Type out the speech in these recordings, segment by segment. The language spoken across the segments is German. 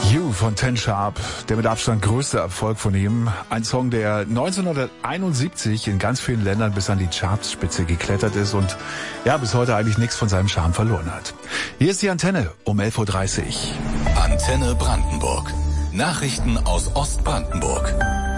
You von Ten Sharp, der mit Abstand größte Erfolg von ihm. Ein Song, der 1971 in ganz vielen Ländern bis an die Chartspitze geklettert ist und ja, bis heute eigentlich nichts von seinem Charme verloren hat. Hier ist die Antenne um 11.30 Uhr. Antenne Brandenburg. Nachrichten aus Ostbrandenburg.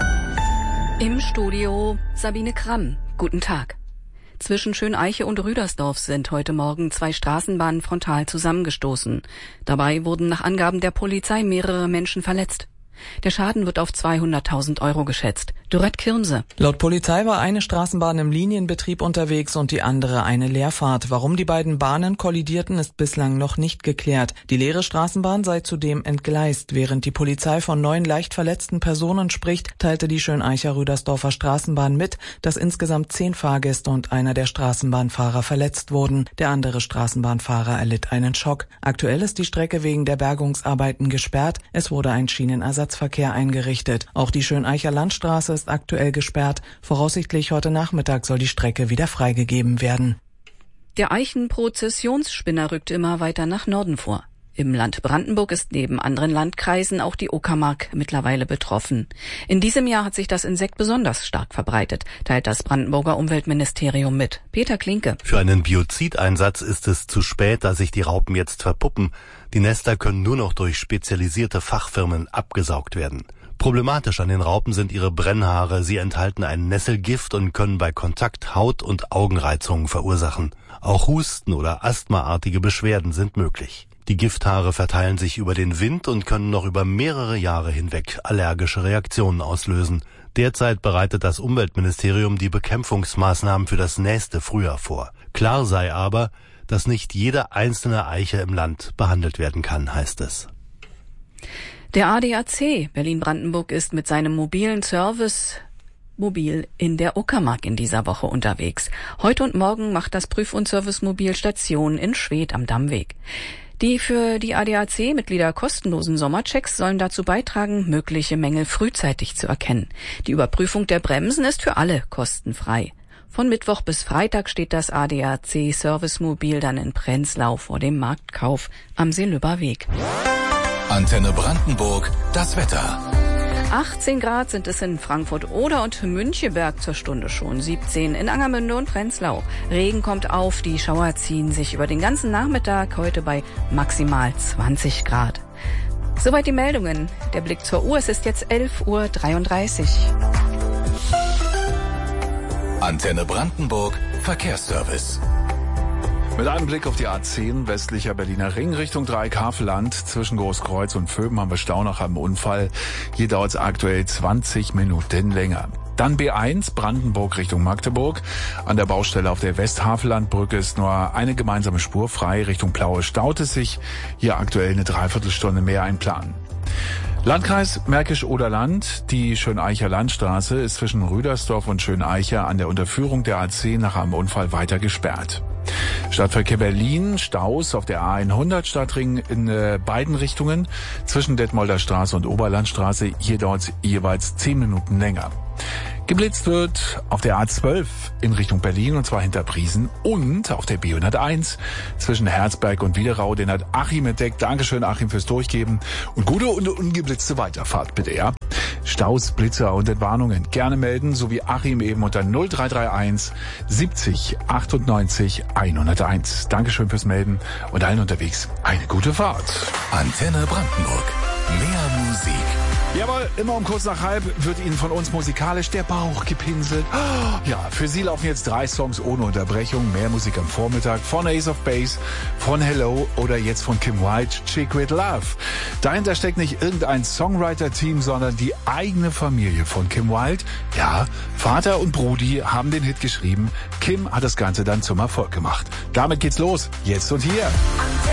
Im Studio Sabine Kramm. Guten Tag. Zwischen Schöneiche und Rüdersdorf sind heute Morgen 2 Straßenbahnen frontal zusammengestoßen. Dabei wurden nach Angaben der Polizei mehrere Menschen verletzt. Der Schaden wird auf 200.000 € geschätzt. Dorette Kirmse. Laut Polizei war eine Straßenbahn im Linienbetrieb unterwegs und die andere eine Leerfahrt. Warum die beiden Bahnen kollidierten, ist bislang noch nicht geklärt. Die leere Straßenbahn sei zudem entgleist. Während die Polizei von 9 leicht verletzten Personen spricht, teilte die Schöneicher Rüdersdorfer Straßenbahn mit, dass insgesamt 10 Fahrgäste und einer der Straßenbahnfahrer verletzt wurden. Der andere Straßenbahnfahrer erlitt einen Schock. Aktuell ist die Strecke wegen der Bergungsarbeiten gesperrt. Es wurde ein Schienenersatzverkehr eingerichtet. Auch die Schöneicher Landstraße ist aktuell gesperrt. Voraussichtlich heute Nachmittag soll die Strecke wieder freigegeben werden. Der Eichenprozessionsspinner rückt immer weiter nach Norden vor. Im Land Brandenburg ist neben anderen Landkreisen auch die Uckermark mittlerweile betroffen. In diesem Jahr hat sich das Insekt besonders stark verbreitet, teilt das Brandenburger Umweltministerium mit. Peter Klinke. Für einen Biozideinsatz ist es zu spät, da sich die Raupen jetzt verpuppen. Die Nester können nur noch durch spezialisierte Fachfirmen abgesaugt werden. Problematisch an den Raupen sind ihre Brennhaare. Sie enthalten ein Nesselgift und können bei Kontakt Haut- und Augenreizungen verursachen. Auch Husten oder asthmaartige Beschwerden sind möglich. Die Gifthaare verteilen sich über den Wind und können noch über mehrere Jahre hinweg allergische Reaktionen auslösen. Derzeit bereitet das Umweltministerium die Bekämpfungsmaßnahmen für das nächste Frühjahr vor. Klar sei aber, dass nicht jede einzelne Eiche im Land behandelt werden kann, heißt es. Der ADAC Berlin-Brandenburg ist mit seinem mobilen Service Mobil in der Uckermark in dieser Woche unterwegs. Heute und morgen macht das Prüf- und Servicemobil Station in Schwedt am Dammweg. Die für die ADAC-Mitglieder kostenlosen Sommerchecks sollen dazu beitragen, mögliche Mängel frühzeitig zu erkennen. Die Überprüfung der Bremsen ist für alle kostenfrei. Von Mittwoch bis Freitag steht das ADAC-Servicemobil dann in Prenzlau vor dem Marktkauf am Seelöber Weg. Antenne Brandenburg, das Wetter. 18 Grad sind es in Frankfurt-Oder und Müncheberg zur Stunde schon, 17 in Angermünde und Prenzlau. Regen kommt auf, die Schauer ziehen sich über den ganzen Nachmittag, heute bei maximal 20 Grad. Soweit die Meldungen. Der Blick zur Uhr, es ist jetzt 11.33 Uhr. Antenne Brandenburg, Verkehrsservice. Mit einem Blick auf die A10 westlicher Berliner Ring Richtung Dreieck-Havelland. Zwischen Großkreuz und Vöben haben wir Stau nach einem Unfall. Hier dauert es aktuell 20 Minuten länger. Dann B1 Brandenburg Richtung Magdeburg. An der Baustelle auf der Westhavellandbrücke ist nur eine gemeinsame Spur frei. Richtung Plaue staut es sich. Hier aktuell eine Dreiviertelstunde mehr einplanen. Landkreis Märkisch-Oderland, die Schöneicher Landstraße ist zwischen Rüdersdorf und Schöneicher an der Unterführung der A10 nach einem Unfall weiter gesperrt. Stadtverkehr Berlin, Staus auf der A100 Stadtring in beiden Richtungen zwischen Detmolder Straße und Oberlandstraße. Hier dauert es jeweils 10 Minuten länger. Geblitzt wird auf der A12 in Richtung Berlin und zwar hinter Priesen und auf der B101 zwischen Herzberg und Widerau. Den hat Achim entdeckt. Dankeschön, Achim, fürs Durchgeben und gute und ungeblitzte Weiterfahrt bitte, ja. Staus, Blitzer und Entwarnungen gerne melden, so wie Achim eben unter 0331 70 98 101. Dankeschön fürs Melden und allen unterwegs eine gute Fahrt. Antenne Brandenburg. Mehr Musik. Jawohl, immer um kurz nach halb wird Ihnen von uns musikalisch der Bauch gepinselt. Ja, für Sie laufen jetzt 3 Songs ohne Unterbrechung. Mehr Musik am Vormittag von Ace of Base, von Hello oder jetzt von Kim Wilde, Chick with Love. Dahinter steckt nicht irgendein Songwriter-Team, sondern die eigene Familie von Kim Wilde. Ja, Vater und Brudi haben den Hit geschrieben. Kim hat das Ganze dann zum Erfolg gemacht. Damit geht's los. Jetzt und hier.